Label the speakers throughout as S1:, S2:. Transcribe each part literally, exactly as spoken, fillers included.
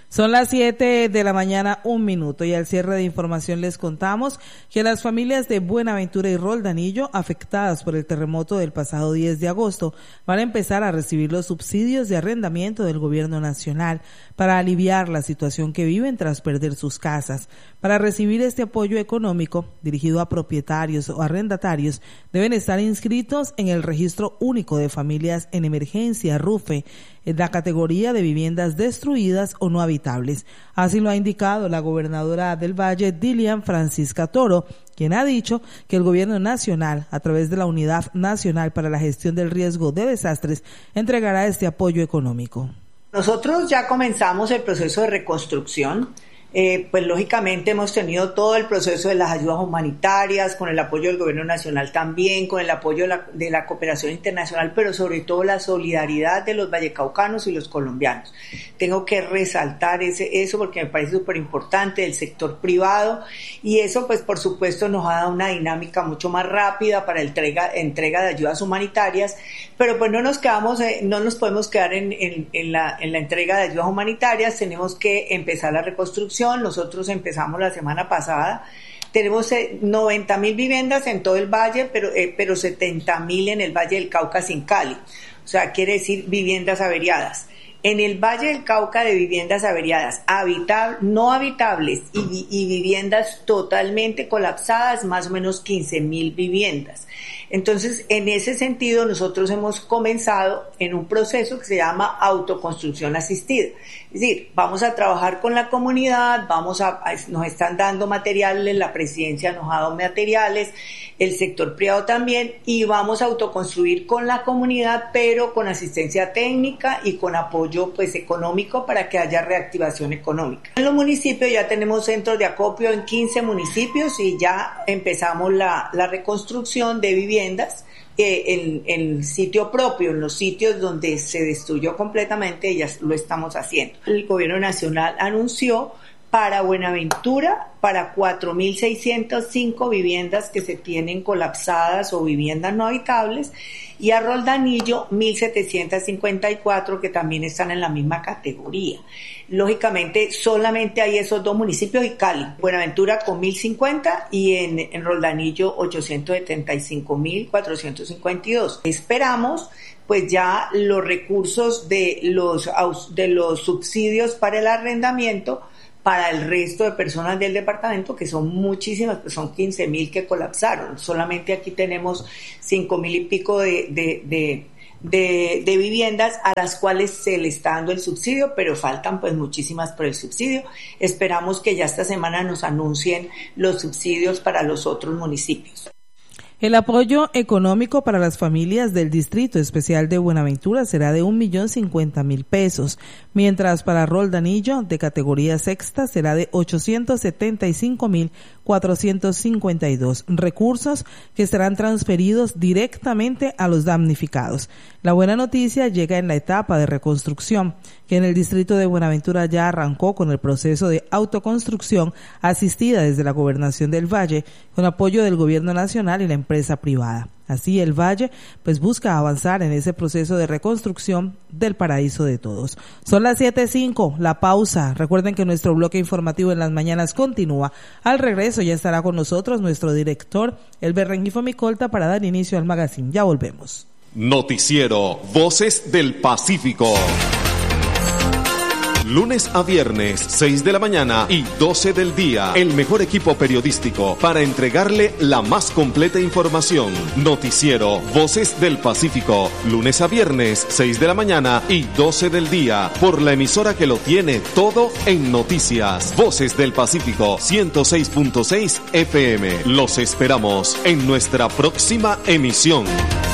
S1: Son las siete de la mañana, un minuto, y al cierre de información les contamos que las familias de Buenaventura y Roldanillo, afectadas por el terremoto del pasado diez de agosto, van a empezar a recibir los subsidios de arrendamiento del gobierno nacional para aliviar la situación que viven tras perder sus casas. Para recibir este apoyo económico, dirigido a propietarios o arrendatarios, deben estar inscritos en el Registro Único de Familias en Emergencia, RUFE, en la categoría de viviendas destruidas o no habitables. Así lo ha indicado la gobernadora del Valle, Dilian Francisca Toro, quien ha dicho que el gobierno nacional, a través de la Unidad Nacional para la Gestión del Riesgo de Desastres, entregará este apoyo económico.
S2: Nosotros ya comenzamos el proceso de reconstrucción. Eh, pues lógicamente hemos tenido todo el proceso de las ayudas humanitarias, con el apoyo del gobierno nacional también, con el apoyo de la, de la cooperación internacional, pero sobre todo la solidaridad de los vallecaucanos y los colombianos. Tengo que resaltar ese, eso porque me parece súper importante, del sector privado, y eso pues por supuesto nos ha dado una dinámica mucho más rápida para entrega, entrega de ayudas humanitarias, pero pues no nos quedamos, eh, no nos podemos quedar en, en, en, la, en la entrega de ayudas humanitarias, tenemos que empezar la reconstrucción. Nosotros empezamos la semana pasada, tenemos noventa mil viviendas en todo el valle, pero, eh, pero setenta mil en el Valle del Cauca sin Cali, o sea, quiere decir viviendas averiadas. En el Valle del Cauca, de viviendas averiadas, habitab- no habitables y, y viviendas totalmente colapsadas, más o menos quince mil viviendas. Entonces, en ese sentido, nosotros hemos comenzado en un proceso que se llama autoconstrucción asistida. Es decir, vamos a trabajar con la comunidad, vamos a, nos están dando materiales, la presidencia nos ha dado materiales, el sector privado también, y vamos a autoconstruir con la comunidad, pero con asistencia técnica y con apoyo pues económico para que haya reactivación económica. En los municipios ya tenemos centros de acopio en quince municipios y ya empezamos la, la reconstrucción de viviendas eh, en, en sitio propio, en los sitios donde se destruyó completamente, ya lo estamos haciendo. El gobierno nacional anunció para Buenaventura, para cuatro mil seiscientas cinco viviendas que se tienen colapsadas o viviendas no habitables, y a Roldanillo mil setecientas cincuenta y cuatro que también están en la misma categoría. Lógicamente solamente hay esos dos municipios y Cali, Buenaventura con mil cincuenta y en, en Roldanillo ochocientos setenta y cinco mil cuatrocientos cincuenta y dos. Esperamos pues ya los recursos de los, de los subsidios para el arrendamiento para el resto de personas del departamento, que son muchísimas, pues son quince mil que colapsaron. Solamente aquí tenemos cinco mil y pico de, de, de, de, de viviendas a las cuales se le está dando el subsidio, pero faltan pues muchísimas por el subsidio. Esperamos que ya esta semana nos anuncien los subsidios para los otros municipios.
S1: El apoyo económico para las familias del Distrito Especial de Buenaventura será de un millón cincuenta mil pesos, mientras para Roldanillo, de categoría sexta, será de ochocientos setenta y cinco mil cuatrocientos cincuenta y dos, recursos que serán transferidos directamente a los damnificados. La buena noticia llega en la etapa de reconstrucción, que en el Distrito de Buenaventura ya arrancó con el proceso de autoconstrucción asistida desde la Gobernación del Valle, con apoyo del Gobierno Nacional y la empresa privada. Así el Valle pues busca avanzar en ese proceso de reconstrucción del paraíso de todos. Son las siete cinco, la pausa. Recuerden que nuestro bloque informativo en las mañanas continúa. Al regreso ya estará con nosotros nuestro director, Elber Rengifo Micolta, para dar inicio al magazine. Ya volvemos.
S3: Noticiero Voces del Pacífico. Lunes a viernes, seis de la mañana y doce del día. El mejor equipo periodístico para entregarle la más completa información. Noticiero Voces del Pacífico. Lunes a viernes, seis de la mañana y doce del día. Por la emisora que lo tiene todo en noticias. Voces del Pacífico, ciento seis punto seis F M. Los esperamos en nuestra próxima emisión.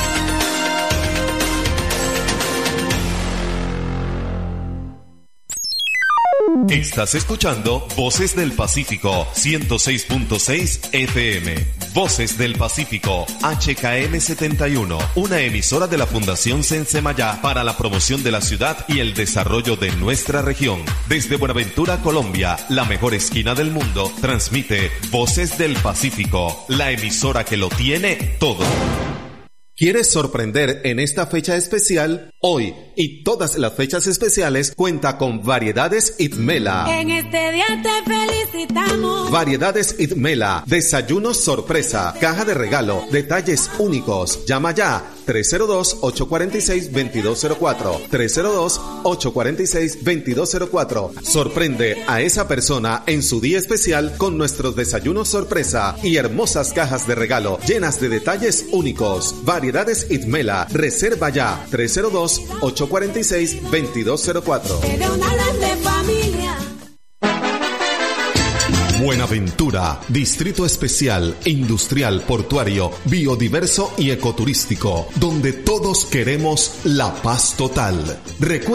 S3: Estás escuchando Voces del Pacífico, ciento seis punto seis F M. Voces del Pacífico, H K M setenta y uno, una emisora de la Fundación Sensemayá para la promoción de la ciudad y el desarrollo de nuestra región. Desde Buenaventura, Colombia, la mejor esquina del mundo, transmite Voces del Pacífico, la emisora que lo tiene todo. ¿Quieres sorprender en esta fecha especial? Hoy y todas las fechas especiales cuenta con Variedades Itmela.
S4: En este día te felicitamos.
S3: Variedades Itmela, desayunos sorpresa, caja de regalo, detalles únicos. Llama ya tres cero dos, ocho cuatro seis, dos dos cero cuatro, tres cero dos, ocho cuatro seis, dos dos cero cuatro. Sorprende a esa persona en su día especial con nuestros desayunos sorpresa y hermosas cajas de regalo llenas de detalles únicos. Variedades Itmela, reserva ya tres cero dos, ocho cuatro seis, dos dos cero cuatro.
S4: De una grande familia.
S3: Buenaventura, Distrito Especial, Industrial, Portuario, Biodiverso y Ecoturístico, donde todos queremos la paz total. Recuerda